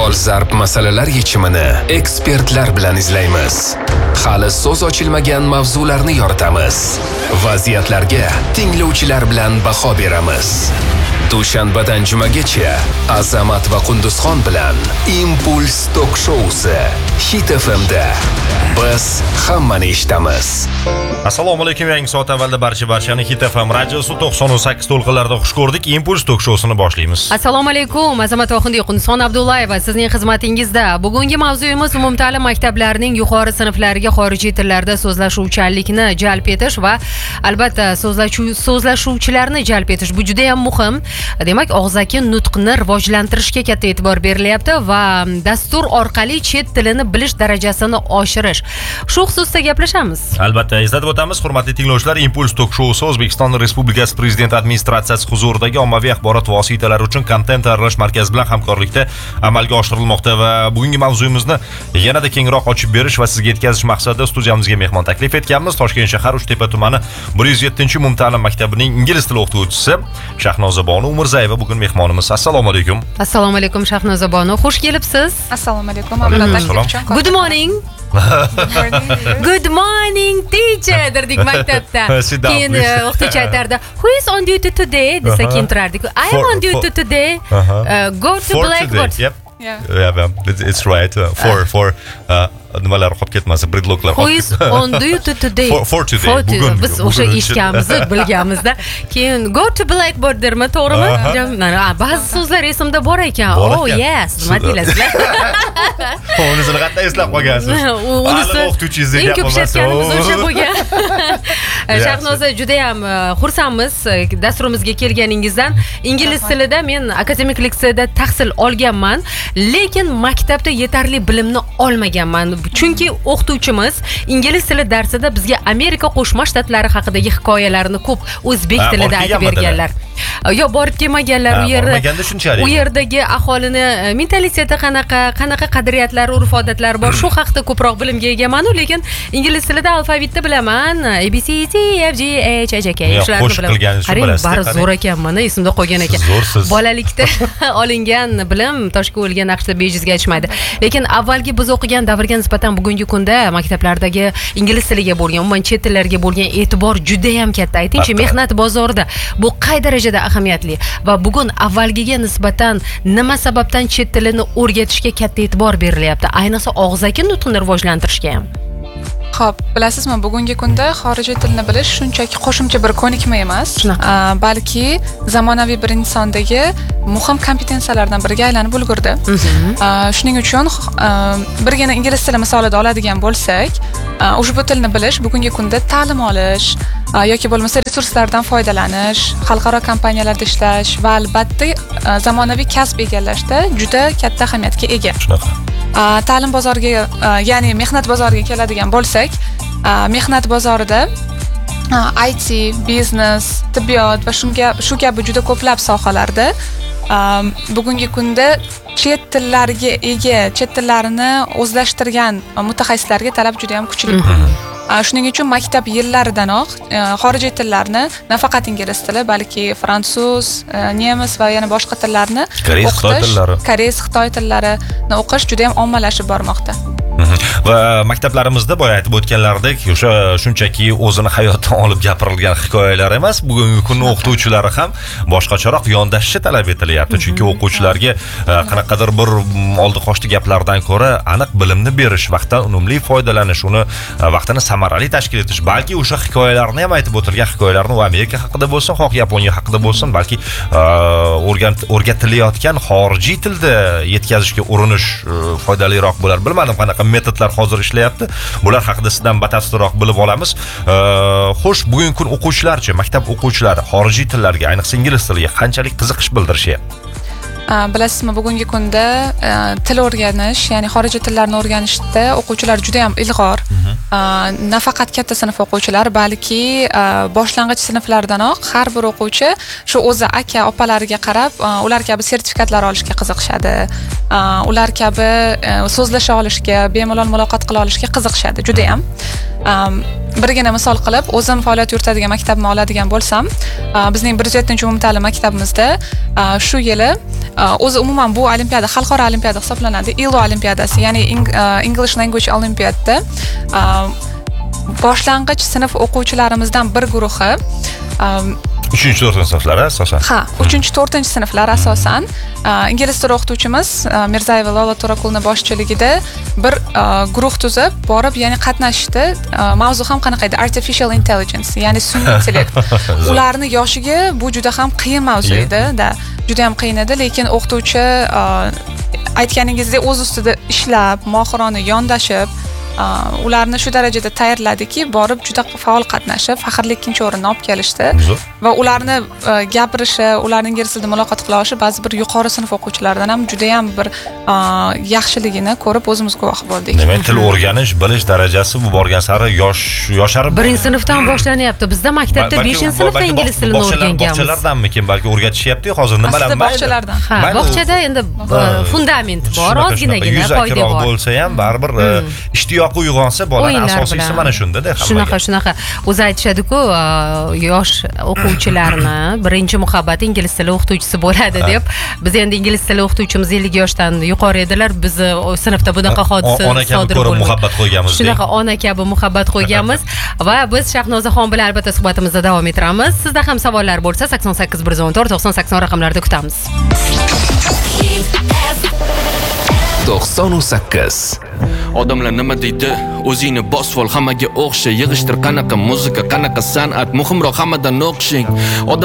dolzarb masalalar yechimini ekspertlar bilan izlaymiz. Hali so'z ochilmagan mavzularni yoritamiz. Vaziyatlarga tinglovchilar bilan baho beramiz. Dushanbadan jumagacha Azamat va Qunduzxon bilan Impuls Tok Showsi Hit FM'da. Biz hammani eshitamiz. Assalomu alaykum. Yangi soat avvalda barchani Hit FM radiosi 98 to'lqinlarida xush ko'rdik. Impuls Tok Showsini boshlaymiz. Assalomu alaykum. Azamat va Qunduzxon Abdullayeva sizning xizmatingizda. Bugungi mavzuyimiz umumta'lim maktablarining yuqori sinflariga xorijiy tillarda so'zlashuvchanlikni jalb etish va albatta so'zlashuvchilarni jalb etish. Bu juda ham muhim. Demak, og'zaki nutqni rivojlantirishga katta e'tibor berilyapti va dastur orqali chet tilini bilish darajasini oshirish. Shu xususda gaplashamiz. Albatta, eslatib o'tamiz, hurmatli tinglovchilar, Impuls Tok Showsi O'zbekiston Respublikasi Prezident administratsiyasi huzuridagi ommaviy axborot vositalari uchun kontent tayyorlash markazi bilan hamkorlikda amalga oshirilmoqda va bugungi mavzuyimizni yanada kengroq ochib berish va sizga yetkazish maqsadida studiyamizga mehmon taklif etganmiz. Toshkent shahar Uchtepa tumani 107-umumta'lim maktabining ingliz tili o'qituvchisi Shahnoza Bonu Umirzayeva bugun mehmonimiz. Assalomu alaykum. Assalomu alaykum Shahnoza Bonu. Xush kelibsiz. Assalomu alaykum. Good morning. Good morning teacher derdik maktabda. Keyin o'qituvchi aytardi, who is on duty today desa keyin turardik. I am on duty today. Go to blackboard. Yep. Yeah, it's right. For nimalar qolib ketmasa, predloglar. Who is on duty today? For today. Bugun biz o'sha eshitganmizni bilganmizda. Keyin go to blackboard derma, to'g'rimi? Ba'zi so'zlar esimda bor ekan. Oh yes, nima deylasizlar? Unisini qattiq eslab qolgansiz. Unisi o'qituvchingizdek eng ko'p ishlatganimiz o'sha bo'lgan. Shahnoza, juda ham xursandmiz dasturimizga kelganingizdan. Ingliz tilida men akademik litseyda tahsil olganman, lekin maktabda yetarli bilimni olmaganman. Chunki o'qituvchimiz ingliz tili darsida bizga Amerika Qo'shma Shtatlari haqidagi hikoyalarni ko'p o'zbek tilida aytib berganlar. Yo, borib kelmaganlar u yerda. U yerdagi aholini mentaliteti qanaqa qadriyatlar, urf-odatlari bor, shu haqida ko'proq bilimga egaman, lekin ingliz tilida alfavitni bilaman. A B C D F G H I J K shularni bilaman. Qarang, bari zo'r ekan, mana esimda qolgan ekan. Bolalikda olingan bilim toshga o'lgan naqshda bejizga aytishmaydi. Lekin avvalgi biz o'qigan davrga nisbatan bugungi kunda maktablardagi ingliz tiliga bo'lgan, umuman chet tillarga bo'lgan e'tibor juda ham katta. Aytingchi, mehnat bozorida bu qay darajada ahamiyatli va bugun avvalgiga nisbatan nima sababdan chet tilini o'rgatishga katta e'tibor berilyapti, ayniqsa og'zaki nutqni rivojlantirishga ham? Xo'p, bilasizmi, bugungi kunda xorijiy tilni bilish shunchaki qo'shimcha bir ko'nikma emas, balki zamonaviy bir insondagi muhim kompetensiyalardan biriga aylanib ulgurdi. Shuning uchun birgina ingliz tili misolida oladigan bo'lsak, ushbu tilni bilish bugungi kunda ta'lim olish yoki bo'lmasa resurslardan foydalanish, xalqaro kompaniyalarda ishlash va albatta zamonaviy kasb egallashda juda katta ahamiyatga ega. Shunaqa. Ta'lim bozoriga, ya'ni mehnat bozoriga keladigan bo'lsak, mehnat bozorida IT, biznes, tibbiyot va shu kabi juda ko'plab sohalarda bugungi kunda chet tillariga ega, chet tillarini o'zlashtirgan mutaxassislarga talab juda ham kuchli. Shuning uchun maktab yillaridanoq xorijiy tillarni, nafaqat ingliz tili, balki fransuz, nemis va yana boshqa tillarni o'qish, koreys, xitoy tillarini o'qish juda ham ommalashib bormoqda. Va maktablarimizda boya aytib o'tganlaridek, o'sha shunchaki o'zini hayotdan olib gapirilgan hikoyalar emas, bugungi kun o'qituvchilari ham boshqacharoq yondashishi talab etilyapti. Chunki o'quvchilarga qanaqadir bir oldi-qochdi gaplardan ko'ra aniq bilimni berish, vaqtdan unumli foydalanish, uni vaqtini samarali tashkil etish, balki o'sha hikoyalarni ham aytib o'tilgan hikoyalarni u Amerika haqida bo'lsin, xoh Yaponiya haqida bo'lsin, balki o'rgatilayotgan xorijiy tilda yetkazishga urinish foydaliroq bo'lar. Bilmadim qanaqa metodlar hozir ishlayapti. Bular haqida sizdan batafsilroq bilib olamiz. Xo'sh, bugungi kun o'quvchilarchi, maktab o'quvchilari xorijiy tillarga, ayniqsa ingliz tiliga qanchalik qiziqish bildirishyapti? Bilasizmi, bugungi kunda til o'rganish, ya'ni xorijiy tillarni o'rganishda o'quvchilar juda ham ilg'or. Nafaqat katta sinf o'quvchilari, balki boshlang'ich sinflardanoq har bir o'quvchi shu o'zi aka, opalariga qarab, ular kabi sertifikatlar olishga qiziqishadi. Ular kabi so'zlasha olishga, bemalol muloqot qila olishga qiziqishadi juda ham. birgina misol qilib o'zim faoliyat yuritadigan maktabimni oladigan bo'lsam, bizning 107-umumta'lim maktabimizda shu yili o'zi umuman bu olimpiada xalqaro olimpiada hisoblanadi. ILO olimpiadasi, ya'ni English Language Olympiadda boshlang'ich sinf o'quvchilarimizdan bir guruhi 3-4 sinflar asosan. Ha, 3-4 sinflar asosan ingliz tili o'qituvchimiz Mirzayeva Lola To'rakulni boshchiligida bir guruh tuzib, borib, ya'ni qatnashishdi. Mavzu ham qanaqa edi? Artificial intelligence, ya'ni sun'iy intellekt. Ularni yoshiga bu juda ham qiyin mavzu edi, juda ham qiyin edi, lekin o'qituvchi aytganingizdek o'z ustida ishlab, mohirona yondashib, ularni shu darajada tayyorladiki, borib juda faol qatnashib, faxrli 2-o'rinni olib kelishdi. Va ularni gapirishi, ularning ingliz tilida muloqot qila olishi ba'zi bir yuqori sinf o'quvchilaridan ham juda ham bir yaxshiligini ko'rib o'zimiz guvoh bo'ldik. Demak, til o'rganish, bilish darajasi bu borgan sari yosharib 1-sinfdan boshlanyapti. Bizda maktabda 5-sinfda ingliz tilini o'rganganmiz. Bog'chalardanmikin balki o'rgatishyapti, hozir nimalar mayli. Bog'chalardan. Ha, bog'chada endi fundament bor, ozginagina foyda bor. Bo'lsa ham baribir ishtiyoq uyg'onsa bolalar asosiysi mana shunda-da hammaga. Shunaqa. O'zi aytishadi-ku, yosh o'quvchilarni birinchi muhabbati ingliz tili o'qituvchisi bo'ladi deb. Biz endi ingliz tili o'qituvchimiz 50 yoshdan yuqori edilar. Biz sinfda bunaqa hodisa sodir bo'ldi. Muhabbat qo'yganmiz. Shunaqa ona kabi muhabbat qo'yganmiz va biz Shahnozaxon bilan albatta suhbatimizda davom ettiramiz. Sizda ham savollar bo'lsa 88 114 98 raqamlarida kutamiz. 98. Odamlar nima deydi? O'zingni bosvol, hammaga o'xsha, yig'ishtir qanaqa muzika, qanaqa san'at, muhimroq hammadan o'qishing. Odam